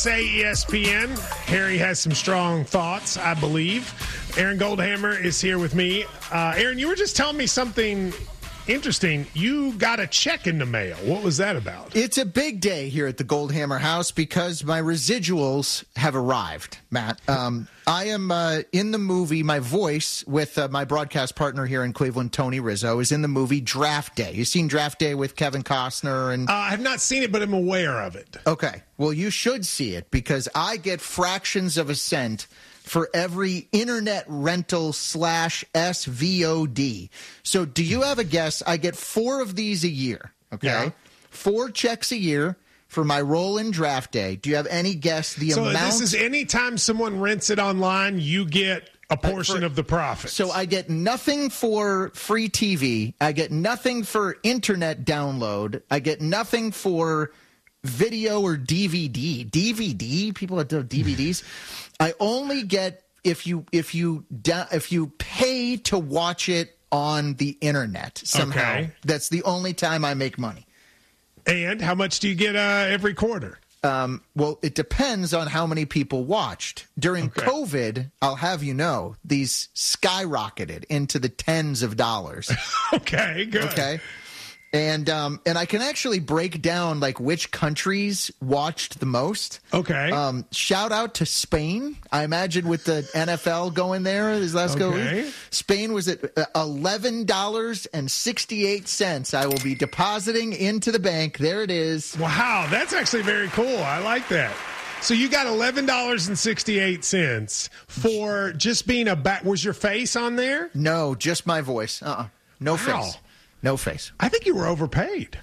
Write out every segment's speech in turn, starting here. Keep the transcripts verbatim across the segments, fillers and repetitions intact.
Say E S P N. Harry has some strong thoughts, I believe. Aaron Goldhammer is here with me. Uh, Aaron, you were just telling me something interesting. You got a check in the mail. What was that about? It's a big day here at the Goldhammer house because my residuals have arrived, Matt. Um, I am uh, in the movie. My voice with uh, my broadcast partner here in Cleveland, Tony Rizzo, is in the movie Draft Day. You've seen Draft Day with Kevin Costner? and uh, I have not seen it, but I'm aware of it. Okay. Well, you should see it because I get fractions of a cent for every internet rental slash S V O D. So do you have a guess? I get four of these a year, okay? Yeah. Four checks a year for my role in Draft Day. Do you have any guess the so amount? So this is anytime someone rents it online, you get a portion uh, for, of the profits. So I get nothing for free T V. I get nothing for internet download. I get nothing for video or D V D. D V D? People that do D V Ds? I only get if you if you if you pay to watch it on the internet somehow. Okay. That's the only time I make money. And how much do you get uh, every quarter? Um, well, it depends on how many people watched. During okay. COVID, I'll have you know, these skyrocketed into the tens of dollars. Okay, good. Okay. And um, and I can actually break down like which countries watched the most. Okay. Um, shout out to Spain. I imagine with the N F L going there this last go okay. week. Spain was at eleven dollars and sixty-eight cents. I will be depositing into the bank. There it is. Wow, that's actually very cool. I like that. So you got eleven dollars and sixty-eight cents for just being a back. Was your face on there? No, just my voice. Uh-uh. No wow. face. No face. I think you were overpaid.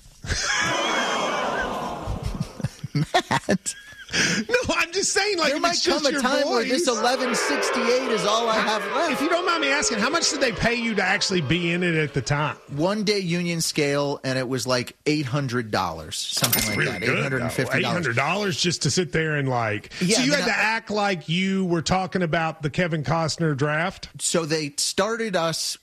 Matt. No, I'm just saying, like, there might come a time voice. where this eleven sixty-eight is all I have left. If you don't mind me asking, how much did they pay you to actually be in it at the time? One day union scale, and it was like eight hundred dollars, something That's like really that. Good, eight hundred fifty dollars. eight hundred dollars just to sit there and like. Yeah, so you I mean, had to I, act like you were talking about the Kevin Costner draft? So they started us